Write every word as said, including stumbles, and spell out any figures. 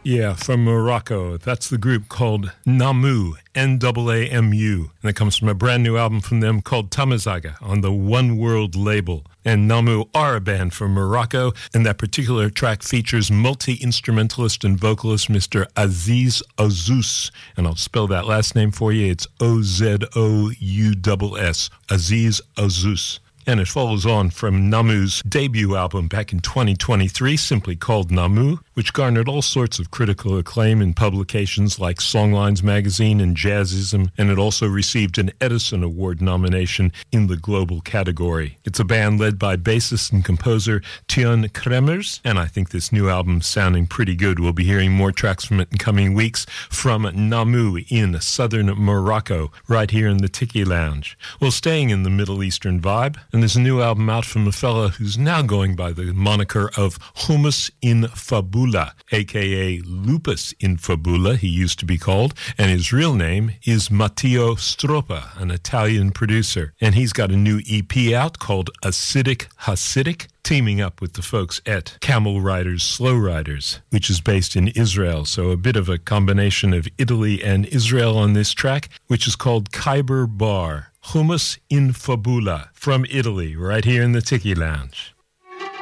Yeah, from Morocco. That's the group called Namu, N A A M U. And it comes from a brand new album from them called Tamazaga on the One World label. And Namu are a band from Morocco, and that particular track features multi-instrumentalist and vocalist Mister Aziz Ouzous. And I'll spell that last name for you. It's O Z O U S S, Aziz Ouzous. And it follows on from Namu's debut album back in twenty twenty-three, simply called Namu, which garnered all sorts of critical acclaim in publications like Songlines magazine and Jazzism, and it also received an Edison Award nomination in the global category. It's a band led by bassist and composer Teun Kremers, and I think this new album's sounding pretty good. We'll be hearing more tracks from it in coming weeks from Namu in southern Morocco, right here in the Tiki Lounge. Well, staying in the Middle Eastern vibe, and there's a new album out from a fella who's now going by the moniker of Hummus in Fabula, a k a. Lupus in Fabula, he used to be called, and his real name is Matteo Stroppa, an Italian producer. And he's got a new E P out called Acidic Hasidic, teaming up with the folks at Camel Riders Slow Riders, which is based in Israel. So a bit of a combination of Italy and Israel on this track, which is called Khyber Bar. Hummus in Fabula from Italy, right here in the Tiki Lounge.